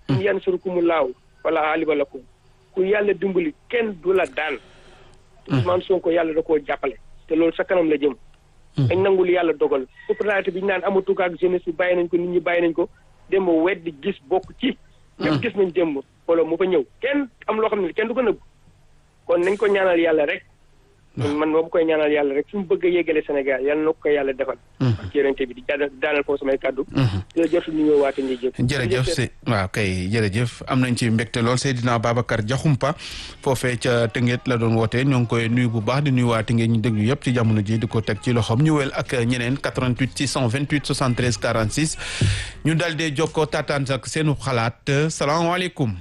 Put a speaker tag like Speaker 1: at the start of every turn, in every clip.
Speaker 1: in yansurkumullahu wala ghaliba lakum ku yàlla dimbali kenn du la daan Ousmane Sonko yàlla da koo jàppale te loolu sa kanam la jëm dañ nangul yàlla dogal popularité bi ñu naan amatu ak jeunesse bi bàyyi nañ ko nit ñi bàyyi nañ ko démb weddi gis bokk ci ñëpp gis nañ démb wala mu fa ñëw kenn am loo xam ne kenn du ko nëbb kon nañ ko ñaanal yàlla rek man moo bu koy ñaanal yàlla rek fi mu bëgg a yéegale Sénégal yàlla na ko yàlla defal ak yérante bi di daanal foofu samay kàddu jërëjëf ñu ñëw waate ngi jëf
Speaker 2: jërëjëf waaw kay jërëjëf am nañ ci mbégte lool Seydina Babacar Diakhoumpa foofee ca Tëngéej la doon wootee ñoo ngi koy nuyu bu baax di nuyu waa Tëngéej ñu déglu yëpp ci jamono ji di ko teg ci loxoom ñu wel ak ñeneen 88 628 73 46 ñu dal dee jokkoo taataan ak seenu xalaat salaamaaleykum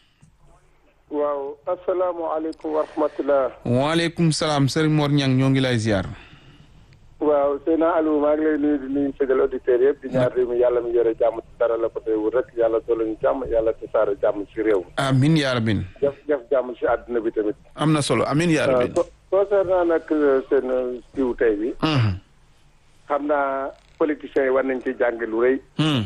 Speaker 3: waaw asalaamaaleykum wa rahmatulah.
Speaker 2: waaleykum salaam Serigne Mor Niang ñoo ngi lay ziar.
Speaker 3: waaw Seydina Aliou maa ngi lay nuyu di nuyu fidèles auditeurs yëpp di ñaar réew mi yàlla mi yore jàmm ci dara la ko teewul rek yàlla doole ñu jàmm yàlla tasaare jàmm ci réew mi.
Speaker 2: amiin yaa rabin.
Speaker 3: def jàmm ci àdduna bi tamit.
Speaker 2: am na solo amiin yaa rabin.
Speaker 3: concernant nag seen jiw tey bi. xam naa politiciens yi war nañ ci jàng lu rëy.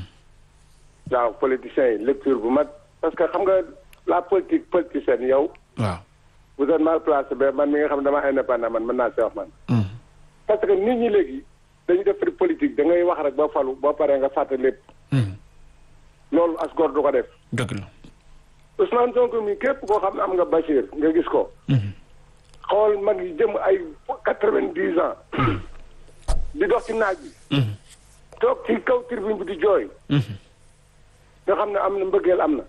Speaker 3: waaw politiciens yi lecture bu mag parce que xam nga. la politique politicienne yow.
Speaker 2: waaw.
Speaker 3: vous êtes mal placé ba man mi nga xam ne damaa indépendant man mën naa see wax man. parce que nit ñi léegi dañu def politique da ngay wax rek ba falu boo paree nga fàtte lépp. loolu as góor du ko def.
Speaker 2: dëgg la.
Speaker 3: Ousmane Sonko mi képp koo xam ne am nga Bachir nga gis ko. xool mag yi jëm ay 90 ans. di dox ci naaj bi. toog ci kaw tribune bi di jooy. nga xam ne am na mbëggeel am na.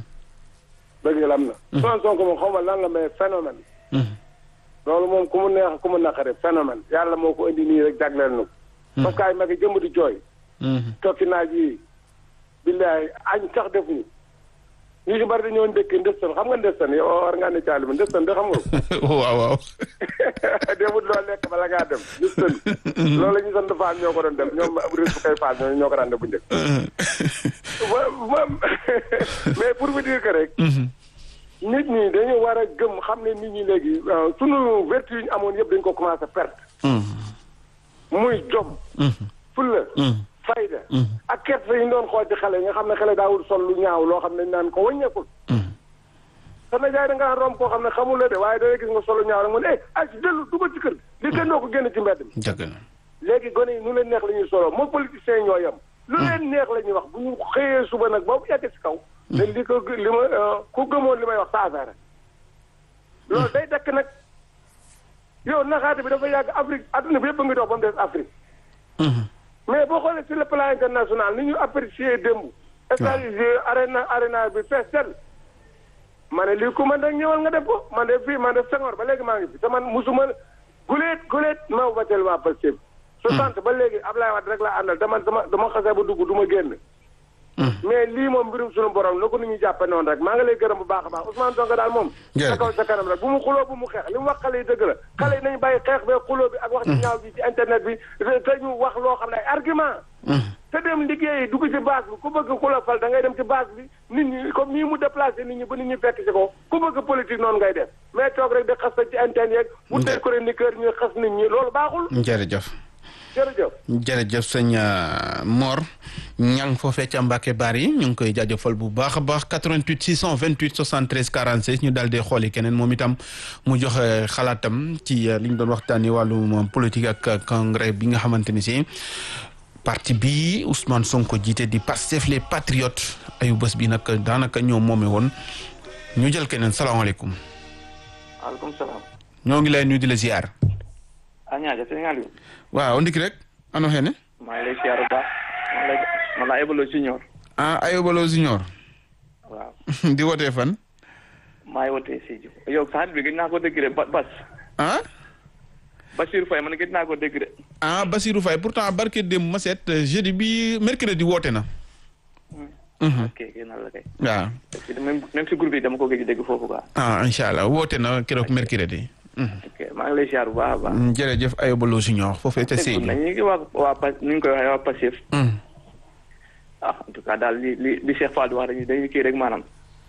Speaker 3: bëgg am na. Ousmane Sonko moom xaw ma lan la mais phénomène. loolu moom ku mu neex ku mu naqare phénomène yàlla moo ko indi nii rek jagleel nu parce que ay mag yi jëmm di jooy. toog ci naaj yi billaay añ sax def ñu. ñu si bari dañoo ndëkk ndëstan xam nga ndëstan yow war ngaa ne caali ma ndëstan de xam nga ko.
Speaker 2: waaw waaw.
Speaker 3: démut loo lekk bala ngaa dem ndëstan. loolu la ñu sant Faal ñoo ko doon def ñoom Rus bu koy Faal ñoo ko daan def bu njëkk. mais pour vous dire que rek. nit ñi dañu war a gëm xam ne nit ñi léegi sunu vertu yi ñu amoon yëpp dañ ko commencé perte. muy jom. fulla fayda. ak kersa yi ñu doon xool ci xale yi nga xam ne xale daawul sol lu ñaaw loo xam ne naan ko wàññeekul. sa najaay da ngaa romb koo xam ne xamul la de waaye da ngay gis nga sol lu ñaaw rek mu ne ay si dellu dugal ci kër li gën doo ko génn ci mbedd mi.
Speaker 2: dëgg la.
Speaker 3: léegi gone yi nu leen neex la ñuy solo moom politiciens yi ñoo yem. lu leen neex la ñuy wax bu ñu xëyee suba nag ba bu yàggee si kaw. te li ma ku gëmoon li may wax sa affaire loolu day dekk nag yow naxaate bi dafa yàgg Afrique adduna bi yëpp a ngi dox ba mu des Afrique. mais boo xoolee sur le plan international ni ñu apprécier démb. stade arena bi fees del ma ne lii ku man rek ñëwal nga def ko man de fii man de Senghor ba léegi maa ngi fi te man musuma guleet ma batel waa Pastef 60 ba léegi Ablaye Wade rek laa àndal te man dama xasee ba dugg du ma génn. mais lii moom mbirum sunu borom la ko nit ñi jàppe noonu rek maa ngi lay gërëm bu baax a baax Ousmane Sonko daal moom. sa kaw sa kanam rek bu mu xuloo bu mu xeex li mu wax xale yi dëgg la xale yi nañu bàyyi xeex bee xuloo bi ak wax ci ñaaw bi ci internet bi te ñu wax loo xam ne ay argument te dem liggéeyi dugg ci base bi ku bëgg ku la fal da ngay dem ci base bi nit ñi comme nii mu déplacé nit ñi ba nit ñi fekk ci ko ku bëgg politique noonu ngay def mais toog rek di xas ci internet yeeg bu dee chroniqueur ñuy xas nit ñi loolu baaxul.
Speaker 2: jërëjëf.
Speaker 3: jërëjëf
Speaker 2: sëñ Mor Niang foofee ca Mbacke Bari ñu ngi koy jaajëfal bu baax a baax 88 628 73 46 ñu daal di xooli keneen moom itam mu joxe xalaatam ci li ñu doon waxtaanee wàllum politique ak congrès bi nga xamante ni si parti bi Ousmane Sonko jiite di Pastef les Patriotes ayu bés bi nag daanaka ñoo moome woon ñu jël keneen salaamaaleykum.
Speaker 4: waaleykum salaam.
Speaker 2: ñoo ngi lay nuyu di la ziar. waaw ndik rek ano xene
Speaker 4: maa ngi lay siyaar bu baax man la Ayobalo Junior.
Speaker 2: Ayobalo Junior.
Speaker 4: waaw.
Speaker 2: di wootee fan.
Speaker 4: maa ngi wootee Sédhiou. yow sa xarit bi gëj naa ko dégg de Bas. Bassirou Faye man gëj naa ko dégg de.
Speaker 2: Bassirou Faye pourtant barke démb ma seet jeudi bi mercredi woote na.
Speaker 4: ok gën naa la kay.
Speaker 2: waaw.
Speaker 4: même si groupe yi dama ko gëj dégg foofu quoi.
Speaker 2: incha allah woote na keroog mercredi.
Speaker 4: ok maa ngi lay siyaar bu baax a baax.
Speaker 2: jërëjëf Ayobalo Junior foofee te Sédhiou.
Speaker 4: ñu ngi wax ni ñu koy waxee waa Pastef. En tout cas daal li Cheikh Fall di wax dañuy kii rek maanaam.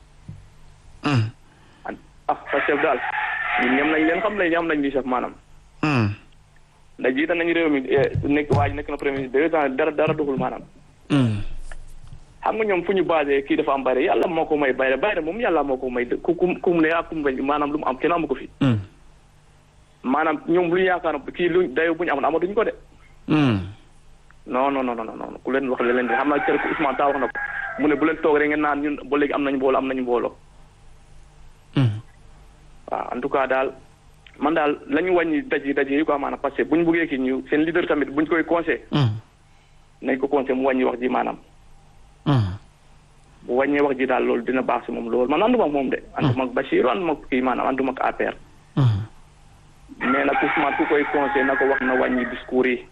Speaker 4: Pastef daal ñun ñoom nañ leen xam nañ am nañ li Cheikh maanaam. ndax jiite nañu réew mi nekk waa ji nekk na premier 2 ans dara doxul maanaam. xam nga ñoom fu ñu basé kii dafa am bayre yàlla moo ko may bayre moom yàlla moo ko may ku mu ne ak ku mu bañ maanaam lu mu am kenn amu ko fi. maanaam ñoom lu ñu yaakaar kii lu dayo bu ñu amoon amatuñ ko de. non ku leen wax leen di xam naa keroog Ousmane Taa wax na ko mu ne bu leen toog rek ngeen naan ñun ba léegi am nañu mbooloo. waaw en tout cas daal man daal la ñu wàññi daje yi quoi maanaam parce que bu ñu bëggee kii ñu seen leader tamit bu ñu koy conseillé. nañ ko conseillé mu wàññi wax ji maanaam. bu wàññee wax ji daal loolu dina baax si moom loolu man ànduma ak moom de. ànduma ak Bachir ànduma ak kii maanaam ànduma ak APR. mais nag Ousmane ku koy conseillé na ko wax na wàññi discours yi.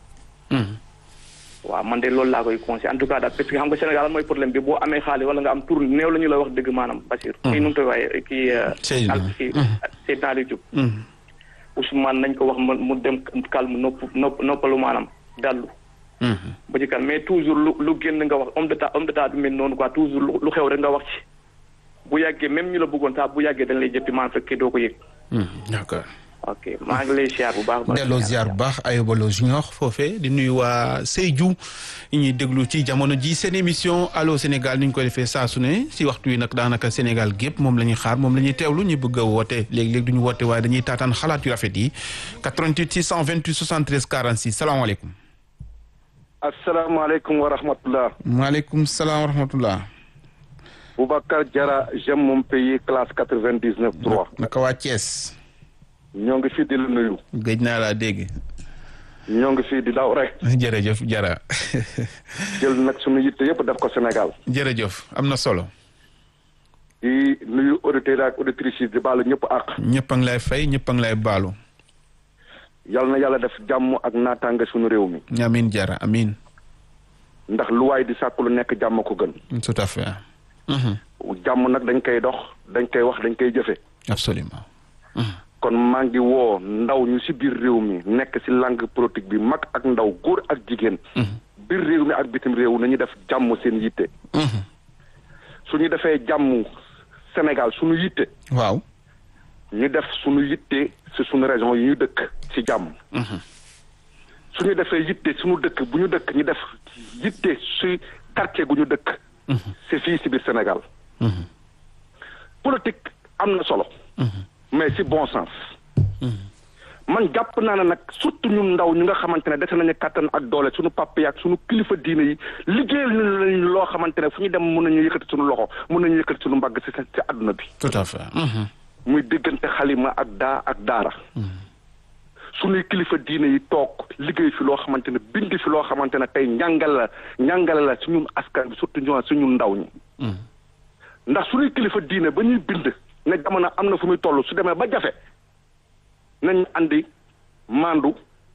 Speaker 4: waaw man de loolu laa koy conseillé en tout cas daal parce que xam nga Sénégal mooy problème bi boo amee xaalis wala nga am tur néew la ñu la wax dëgg maanaam Bachir. kii nu mu koy waxee kii. Seydina Aliou Diop. Ousmane nañ ko wax mu dem calme noppalu maanaam dallu. ba ci kan mais toujours lu génn nga wax homme d'état bi mel noonu quoi toujours lu xew rek nga wax ci. bu yàggee même ñu la bëggoon sax bu yàggee dañ lay jëppi maanaam fekkee doo ko yëg.
Speaker 2: d'accord.
Speaker 4: ok maa ngi lay ziar bu baax.
Speaker 2: delloo ziar bu baax Ayoba Lo Junior foofee di nuyu waa Sédhiou ñuy déglu ci jamono ji seen émission Allô Sénégal ni ñu koy defee saa su ne si waxtu wi nag daanaka Sénégal gépp moom la ñuy xaar moom la ñuy teewlu ñu bëgg a woote léegi-léegi du ñu woote waaye dañuy taataan xalaat yu rafet yi 88 628 73 46 salaamaaleykum.
Speaker 5: asalaamaaleykum wa rahmatulah.
Speaker 2: maaleykum salaam wa rahmatulah.
Speaker 5: Boubacar Diarra j'aime mon pays classe 99.3.
Speaker 2: naka waa Thiès.
Speaker 5: ñoo ngi fii di la nuyu.
Speaker 2: gëj naa laa dégg.
Speaker 5: ñoo ngi fii di daw rek.
Speaker 2: jërëjëf Diarra.
Speaker 5: jël nag sunu yitte yëpp def ko Sénégal.
Speaker 2: jërëjëf am na solo.
Speaker 5: di nuyu auditeurs ak auditrices yi di baalu ñëpp ak.
Speaker 2: ñëpp a ngi lay fay ñëpp a ngi lay baalu.
Speaker 5: yal na yàlla def jàmm ak naataange sunu réew mi.
Speaker 2: amiin Diarra amiin.
Speaker 5: ndax lu waay di sàkku lu nekk jàmm ko gën.
Speaker 2: tout à fait.
Speaker 5: jàmm nag dañ koy dox dañ koy wax dañ koy jëfe.
Speaker 2: absolument.
Speaker 5: kon maa ngi woo ndaw ñu ci biir réew mi nekk ci langue politique bi mag ak ndaw góor ak jigéen. biir réew mi ak bitim réew nañu def jàmm seen yitte. suñu defee jàmm Sénégal suñu yitte.
Speaker 2: waaw.
Speaker 5: ñu def suñu yitte ci suñu région yi ñu dëkk ci jàmm. suñu defee yitte suñu dëkk bu ñu dëkk ñu def yitte ci quartier gu ñu dëkk. c'est fii ci biir Sénégal. politique am na solo. mais ci bon sens. man jàpp naa ne nag surtout ñun ndaw ñu nga xamante ne dese nañu kàttan ak doole suñu papa yi ak suñu kilifa diine yi liggéeyal nañu loo xamante ne fu ñu dem mën nañu yëkkati suñu loxo mën nañu yëkkati suñu mbagg ci àdduna bi.
Speaker 2: tout à fait.
Speaker 5: muy diggante xalima ak daara. suñuy kilifa diine yi toog liggéey fi loo xamante ne bind fi loo xamante ne tey njàngale la suñu askan bi surtout suñu ndaw ñi. ndax suñuy kilifa diine ba ñuy bind ne jamono am na fu muy toll su demee ba jafe nañ andi mandu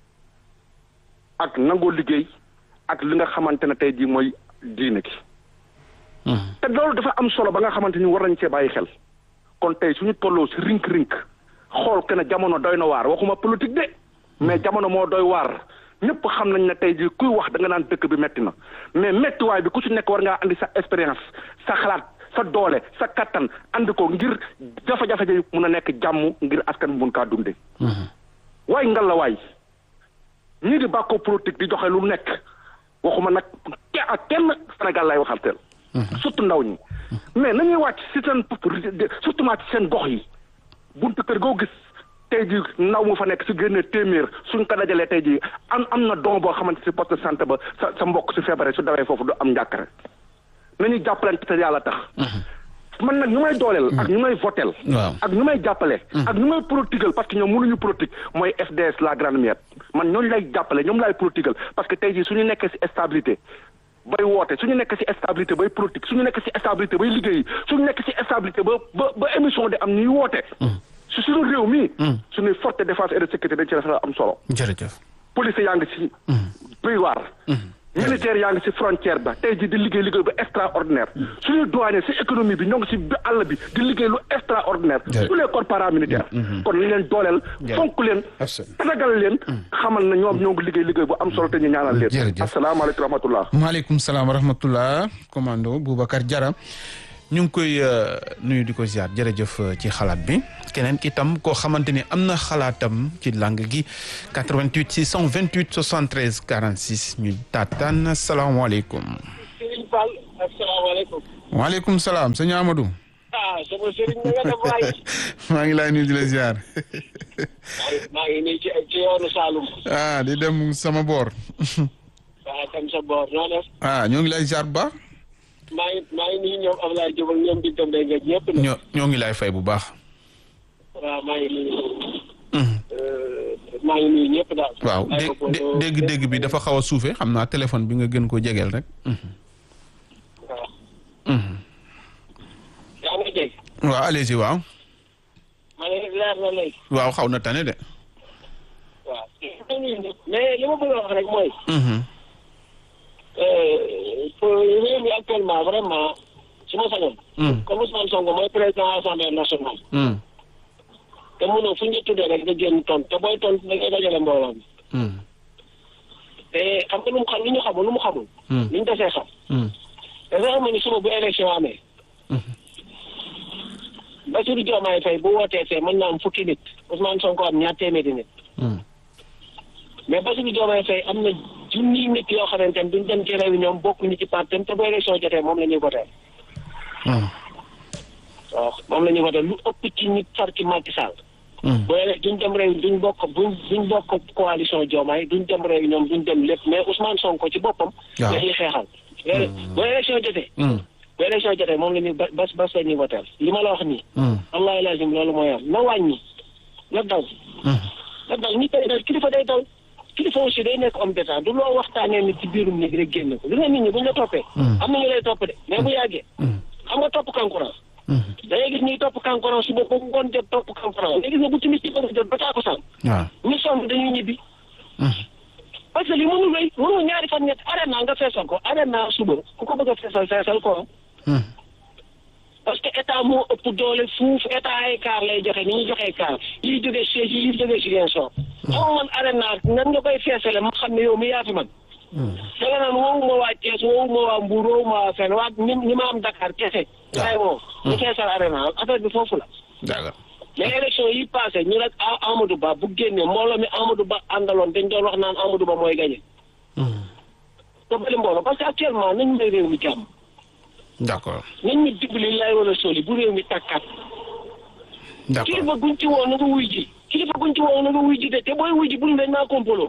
Speaker 5: ak nangoo liggéey ak li nga xamante ne tey jii mooy diine gi. te loolu dafa am solo ba nga xamante ni war nañ cee bàyyi xel. kon tey suñu tolloo si rink xool que ne jamono doy na waar waxuma politique de mais jamono moo doy waar ñëpp xam nañ ne tey jii kuy wax da nga naan dëkk bi metti na mais mettiwaay bi ku ci nekk war ngaa andi sa expérience sa xalaat sa doole sa kattan andi ko ngir jafe-jafe ji mun a nekk jàmm ngir askan bi mun kaa dunde waay ngal la waay ñii di bàkkoo politique di joxe lu nekk waxuma nag ak kenn Sénégal lay waxal teel surtout ndaw ñi mais nañuy wàcc si seen surtout ci seen gox yi buntu kër goo gis tey ji ndaw mu fa nekk si génne téeméer suñ ko dajalee tey ji am na don boo xamante si poste de santé ba sa mbokk si feebare su dawee foofu du am njàkkare nañuy jàppalante te yàlla tax man nag ñu may dooleel ak ñu may votel ak ñu may jàppale ak ñu may politigal parce que ñoom mënuñu politique mooy FDS la grande miette man ñooñu lay jàppale ñoom laay politigal parce que tey jii suñu nekkee si stabilité bay woote suñu nekk ci stabilité bay politique suñu nekk ci stabilité bay liggéey suñu nekk ci stabilité ba émission de am ñuy woote su suñu réew mi suñuy force de défense et de sécurité dañ ci def am solo
Speaker 2: jërëjëf
Speaker 5: police yaa ngi ci buy waar militaire yaa ngi ci frontière ba tey ji di liggéey bu extraordinaire suñuy douanier ci économie bi ñoo ngi ci àll bi di liggéey lu extraordinaire tous les corps paramilitaires kon li leen dooleel fonk leen tagal leen xamal na ñoom ñoo ngi liggéey bu am solo te ñu ñaanal leen asalaamaaleykum wa rahmatullah
Speaker 2: maaleykum salaam wa rahmatullah commando Boubacar Diarra ñu ngi koy nuyu di ko ziar jërëjëf ci xalaat bi keneen itam koo xamante ni am na xalaatam ci langue gi 88 628 73 46 ñu taataan salaamaaleykum.
Speaker 3: asalaamaaleykum.
Speaker 2: waaleykum salaam sëñ Amadou.
Speaker 3: sama sëriñ na nga def waay.
Speaker 2: maa ngi lay nuyu di la ziar.
Speaker 3: maa ngi nii ci yoonu Saloum.
Speaker 2: di dem sama boor.
Speaker 3: dem sa boor noo def.
Speaker 2: ñoo ngi lay ziar bu baax.
Speaker 3: maa ngi nii ñoom Abdoulaye Diop ak ñoom Binta Mbengue ñëpp.
Speaker 2: ñoo ngi lay fay bu baax.
Speaker 3: waaw maa ngi nuyu. maa ngi nuyu ñëpp daal.
Speaker 2: waaw dégg bi dafa xaw a suufe xam naa téléphone bi nga gën ko jegeel rek.
Speaker 3: waaw. yaa ngi dégg.
Speaker 2: waaw allez-y waaw.
Speaker 3: ma ne leer na léegi.
Speaker 2: waaw xaw na tane de.
Speaker 3: waaw mais li ma bëgg a wax rek mooy. pour réew mi actuellement vraiment su ma sañoon. comme Ousmane Sonko mooy président assemblée nationale. te mënoo fu ñu tuddee rek nga génn tontu te booy tontu da ngay dajale mbooloo mi. te xam nga lu mu xam lu ñu xamul lu mu xamul. lu ñu desee xam. te sax xam ni suba bu élection amee. Bassirou Diomaye Faye bu wootee fee mën naa am fukki nit Ousmane Sonko am ñaar téeméeri nit. mais Bassirou Diomaye Faye am na junniy nit yoo xamante ne duñ dem ci réunion bokkuñu ci parti te bu élection jotee moom la ñuy voté. waaw moom la ñuy voté lu ëpp ci nit far ci Macky Sall. duñ dem réew duñ bokk coalition Diomaye duñ dem réunion duñ dem lépp mais Ousmane Sonko ci boppam. waaw dañuy xeexal. bu élection jotee. bu élection jotee moom la ñuy bas la ñuy voté li ma la wax nii. wallaahi lazim loolu mooy am na wàññi na daw. na daw ñi koy dal kilifa day daw. kilifa aussi day nekk homme d'état du loo waxtaanee nit ci biirum nit rek génn ko li nga nit ñi buñ la toppee. am na ñu lay topp de mais bu yàggee. xam nga topp concurrence. da ngay gis ñuy topp concurrence suba ba ngoon jot topp concurrence da ngay gis ne bu timis ci bëgg jot ba taakusaan. waaw ñu sonn dañuy ñibbi. parce que li mënul rëy mënul ñaari fan ñett arena nga feesal ko arena suba ku ko bëgg a feesal ko. parce que état moo ëpp doole fuuf état ay kaar lay joxe ni ñuy joxee kaar yiy jógee siège yi yiy jógee Ziguinchor. xam man arena nan nga koy feesale ma xam ne yow mi yaa fi man. da nga naan woowuma waa Thiès woowuma waa Mbour woowuma waa fenn waa ñi ma am Dakar kese. waaw woo ñu feesal arena affaire bi foofu la. d'accord mais élection yi passé ñu nag Amadou Ba bu génnee mbooloo mi Amadou Ba àndaloon dañ doon wax naan Amadou Ba mooy gagné. te bëri mbooloo parce que actuellement nañu may réew mi jàmm. d'accord nañ ñu dimbali lay wala soli bu réew mi tàkkaat. d'accord kilifa guñ ci woo na nga wuy ji kilifa guñ ci woo na nga wuy ji de te booy wuy ji buñ dañ naa kompolo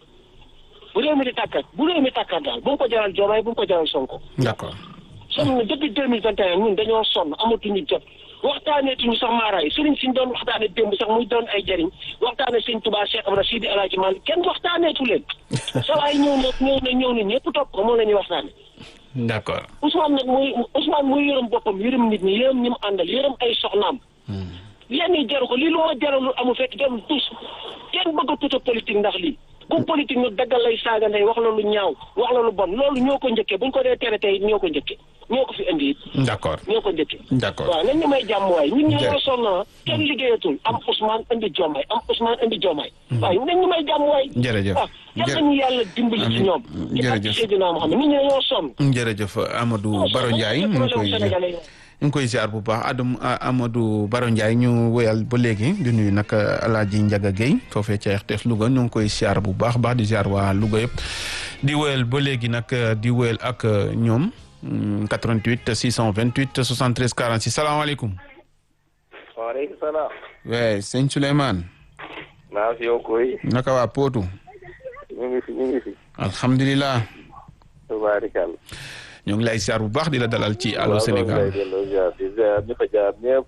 Speaker 3: bu réew mi di tàkkaat daal bu mu ko jaral Diomaye bu mu ko jaral Sonko. d'accord sonn na depuis 2021 ñun dañoo sonn amatuñu jot waxtaaneetuñu sax maaraay sëriñ si ñu doon waxtaanee démb sax muy doon ay jariñ waxtaane sëñ Touba Cheikh Ibra Sidi El Hadji Malick kenn waxtaaneetu leen. sa waay ñëw na ñëpp topp ko moom la ñuy waxtaane. d'accord Ousmane nag muy yërëm boppam yërëm nit ñi yërëm ñi mu àndal yërëm ay soxnaam. yenn yi jaru ko lii lu ma jaralul amu fekk jarul tous kenn bëgg a tuta politique ndax lii. bu politique ñu daggal lay saaga ndey wax la lu ñaaw wax la lu bon loolu ñoo ko njëkkee buñ ko dee tere tey ñoo ko njëkkee ñoo ko fi indi it. d'accord ñoo ko njëkkee. d'accord waaw nañ ñu may jàmm waay ñun ñoo sonn na kenn liggéeyatul am Ousmane indi Diomaye am Ousmane indi Diomaye. waaw nañ ñu may jàmm waay.
Speaker 2: jërëjëf
Speaker 3: waaw yal nañu yàlla dimbali ci ñoom.
Speaker 2: jërëjëf
Speaker 3: ci Seydina Mohamed nit ñi dañoo sonn.
Speaker 2: jërëjëf Amadou Baro Ndiaye ñu ngi koy ziar bu baax Amadou Baro Ndiaye ñu woyal ba léegi di nuyu nag Alaaji Njaga Guèye foofee ca RTS Louga ñu ngi koy ziar bu baax di ziar waa Louga yëpp di woyal ba léegi nag di woyal ak ñoom 88 628 73 46 salaamaaleykum.
Speaker 6: waaleykum salaam.
Speaker 2: oui sëñ Souleymane.
Speaker 6: maa fi yow koy.
Speaker 2: naka waa Potou.
Speaker 6: ñu ngi fi.
Speaker 2: alhamdulilah.
Speaker 6: tubaarikàlla.
Speaker 2: ñoo ngi lay ziar bu baax di la dalal ci Allô Sénégal.
Speaker 6: ziar ñu fa jaar ñëpp.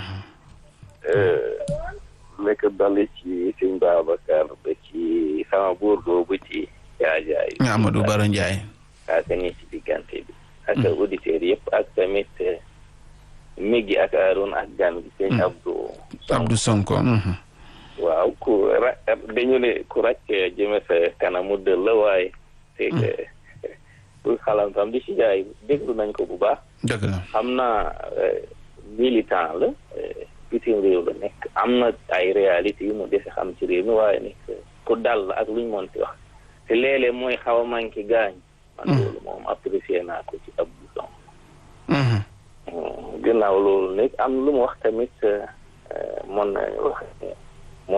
Speaker 6: nekk dali ci sëñ Babacar ba ci sama buur boobu ci jaajaay.
Speaker 2: Amadou Baro Ndiaye.
Speaker 6: ak ñi ci diggante bi. ak auditeurs yëpp ak tamit Miggi ak Aroun ak gan gi sëñ Abdou
Speaker 2: Sonko.
Speaker 6: waaw dañu ne ku ràcc jëme sa kanamu dëll la waaye. pour xalam tam di si jaay déglu nañ ko bu baax.
Speaker 2: dëgg la
Speaker 6: xam naa militant la bitim réew la nekk am na ay réalité yu mu dese xam ci réew mi waaye ni ku dal la ak luñ mën ci wax te léeg-léeg mooy xaw a manqué gaañ. man loolu moom apprécié naa ko ci Abdou Sonko. gannaaw loolu nag am lu mu wax tamit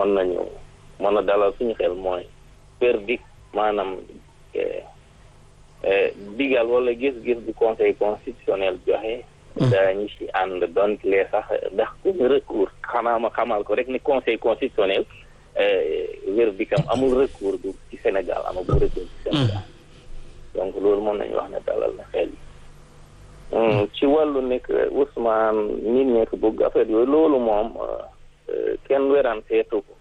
Speaker 6: mën na dalal suñu xel mooy verdict maanaam digal wala gis-gis bu conseil constitutionnel joxe. daañu ci ànd donc lee sax ndax ku recours xanaa ma xamal ko rek ni conseil constitutionnel verdict am amul recours du ci Sénégal amagul recours ci Sénégal. donc loolu mën nañu wax ne dalal na xel yi. ci wàllu nekk Ousmane nit ñi ko bëgg affaire yooyu loolu moom kenn weranteetu ko.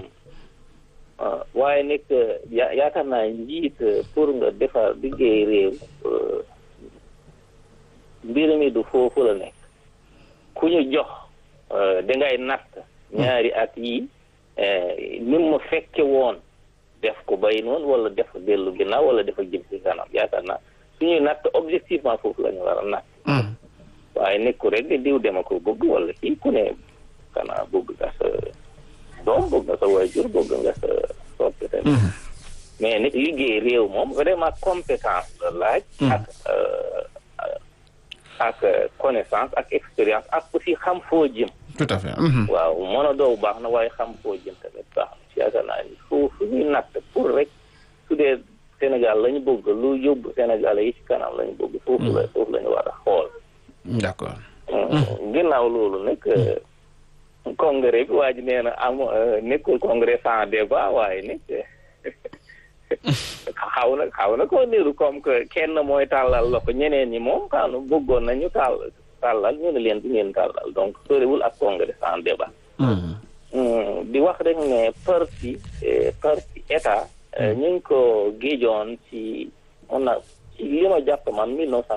Speaker 6: waaye nekk yaakaar naa njiit pour nga defar liggéey réew mbir mi du foofu la nekk ku ñu jox dangay natt ñaari at yi ni mu fekke woon def ko bay noonu wala def dellu ginnaaw wala def jëm ci kanam yaakaar naa suñuy natt objectivement foofu la ñu war a natt waaye nekku rek di diw dema ko bëgg wala kii ku ne xanaa bëgg nga sa doom bëgg nga sa waajur bëgg nga sa soppi tamit mais nit liggéey réew moom vraiment compétence la laaj ak connaissance ak expérience ak aussi xam foo jëm
Speaker 2: tout à fait
Speaker 6: waaw mën a doow baax na waaye xam foo jëm tamit baax na ci yaakaar naa ni foofu ñuy natt pour rek su dee Sénégal la ñu bëgg lu yóbbu Sénégal yi ci kanam la ñu bëgg foofu la ñu war a xool
Speaker 2: d'accord
Speaker 6: ginnaaw loolu nag congrès bi waa ji nee na nekkul congrès sans débat waaye nekk xaw na ko niru comme que kenn mooy tàllal la ko ñeneen ñi moom kaanu bëggoon nañu tàllal ñu ne leen di ngeen tàllal donc soriwul ak congrès sans débat di wax rek ne parti état ñu ngi ko géejoon ci li ma jàpp man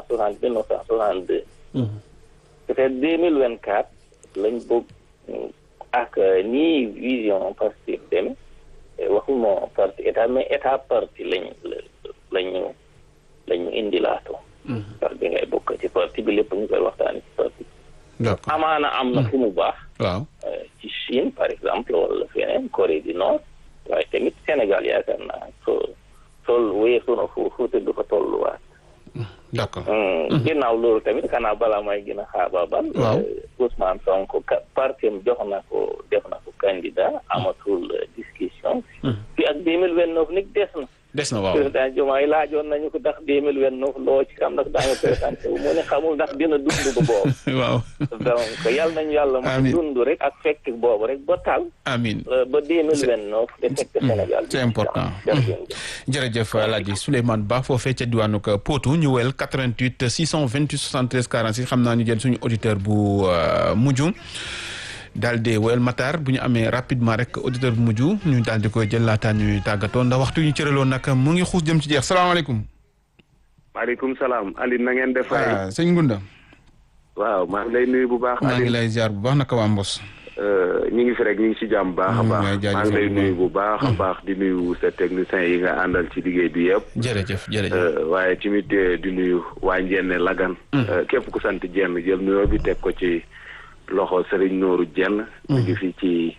Speaker 6: 1962 peut-être 2024 lañ bëgg ak nii vision parti demee waxuma parti état mais état parti lañu indilaatoo parce que ngay bokk ci parti bi lépp ñu koy waxtaani ci parti amaana am na fu mu baax
Speaker 2: waaw
Speaker 6: ci Chine par exemple wala feneen Corée du Nord waaye tamit Sénégal yaakaar naa toll weesu na foofu te du fa tolluwaat
Speaker 2: d'accord
Speaker 6: ginnaaw loolu tamit xanaa balaa may gën a xaabaabal Ousmane Sonko parti am jox na ko def na ko candidat amatul discussion fi ak 2029 nag des na waaw président Diomaye laajoon nañu ko ndax 2029 loo ci xam ndax daa nga présenté wu mu ne xamul ndax dina dund ba boobu
Speaker 2: waaw
Speaker 6: donc yàlla nañu yàlla mu dund rek ak fekk boobu rek ba tal
Speaker 2: amiin
Speaker 6: ba 2029 te fekk Sénégal
Speaker 2: c'est important jërëjëf Alaaji Souleymane Ba foofee ca diwaanu Potou ñu wel 88 628 73 46 xam naa ñu jël suñu auditeur bu mujj daal di woyal Matar bu ñu amee rapidement rek auditeur bu mujj ñu daal di koy jël laataa ñuy tàggatoo ndax waxtu ñu cëraloon nag mu ngi xuus jëm ci jeex salaamaaleykum.
Speaker 5: maaleykum salaam Aliou na ngeen def.
Speaker 2: waaw sëñ Ngunda.
Speaker 5: waaw maa ngi lay nuyu bu baax.
Speaker 2: maa ngi lay ziar bu baax naka waa Mbos.
Speaker 5: ñu ngi fi rek ñu ngi ci jàmm baax a baax. maa ngi lay nuyu bu baax a baax di nuyu sa technicien yi nga àndal ci liggéey bi yëpp.
Speaker 2: jërëjëf
Speaker 5: waaye tamit di nuyu waa Njenne Lagan. képp ku sant Jenn jël nuyoo bi teg ko ci. loxo Serigne Nooru Jenn ñu ngi fii ci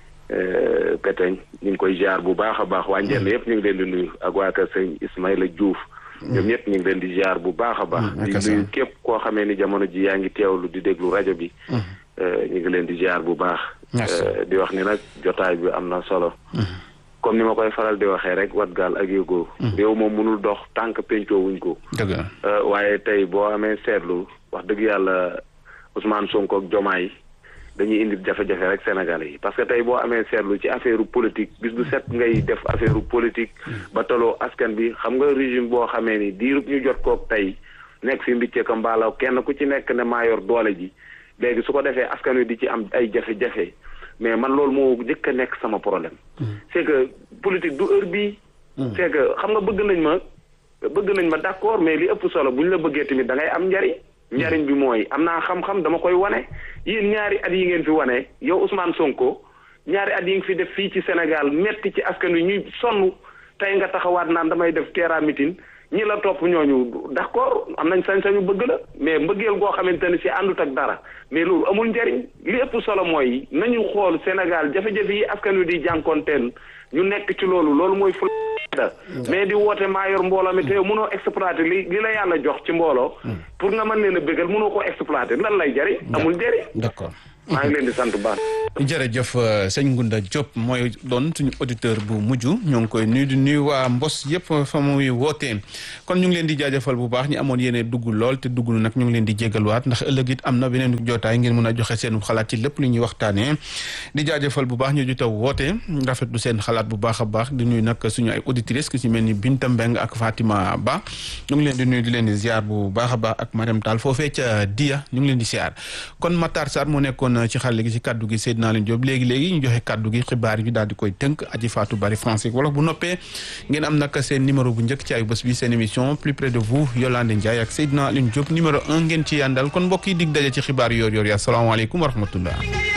Speaker 5: Peteñ ñu ngi koy jaar bu baax a baax waa Njenn yëpp ñu ngi leen di nuyu ak waa kër Serigne Ismaïla Diouf ñoom ñëpp ñu ngi leen di jaar bu baax a baax di nuyu képp koo xamee ni jamono ji yaa ngi teewlu di déglu rajo bi ñu ngi leen di jaar bu baax di wax ni nag jotaay bi am na solo comme ni ma koy faral di waxee rek wat gaal ak yëgoo réew moom mënul dox tànk pencoo wuñ ko waaye tey boo amee seetlu wax dëgg yàlla Ousmane Sonko ak Diomaye dañuy indi jafe-jafe rek Sénégalais yi parce que tey boo amee seetlu ci affaire politique bis bu set ngay def affaire politique ba taloo askan bi xam nga régime boo xamee ni diirub ñu jot kook tey nekk fi mbicce ko mbaalaw kenn ku ci nekk ne maa yor doole ji léegi su ko defee askan wi di ci am ay jafe-jafe mais man loolu moo njëkk a nekk sama problème c'est que politique du heure bii c'est que xam nga bëgg nañ ma d'accord mais li ëpp solo bu ñu la bëggee tamit da ngay am njariñ bi mooy am naa xam-xam dama koy wane yéen ñaari at yi ngeen fi wane yow Ousmane Sonko ñaari at yi nga fi def fii ci Sénégal metti ci askan wi ñuy sonn tey nga taxawaat naan damay def terrain meeting ñi la topp ñooñu d'accord am nañ sañ-sañu bëgg la mais mbëggeel goo xamante ne si àndut ak dara mais loolu amul njariñ li ëpp solo mooy nañu xool Sénégal jafe-jafe yi askan wi di jànkoonteel ñu nekk ci loolu mooy fula mais di woote maa yor mbooloo mi te yow mënoo exploiter li la yàlla jox ci mbooloo pour nga mën leen a bëggal mënoo ko exploiter lan lay jariñ amul njariñ
Speaker 2: d'accord
Speaker 5: maa ngi leen di sant bu baax.
Speaker 2: jërëjëf sëñ Ngunda Diop mooy doon suñu auditeur bu mujj ñoo ngi koy nuyu di nuyu waa Mbos yëpp fa muy wootee kon ñu ngi leen di jaajëfal bu baax ñi amoon yéene dugg lool te dugg nag ñu ngi leen di jégaluwaat ndax ëllëg it am na beneen jootaay ngeen mën a joxe seen xalaat ci lépp li ñuy waxtaanee di jaajëfal bu baax ñu jot a woote rafetlu seen xalaat bu baax a baax di nuyu nag suñu ay auditrices ku ci mel ni Binta Mbeng ak Fatima Ba ñu ngi leen di nuyu di leen di ziar bu baax a baax ak Mariam Tall foofee ca Dia ñu ngi leen di ziar kon Matar Sarr moo nekkoon ci xarale gi ci kaddu gi Seydina Leen Diop léegi ñu joxe kaddu gi xibaar yi daal di koy tënk aji Fatou Bari français wala bu noppee ngeen am nag seen numéro bu njëkk ci ay bés bi seen émission plus près de vous Yolande Ndiaye ak Seydina Leen Diop numéro 1 ngeen ci yàndal kon mbokk yi dig daje ci xibaar yoor yoor ya asalaamaaleykum wa rahmatullah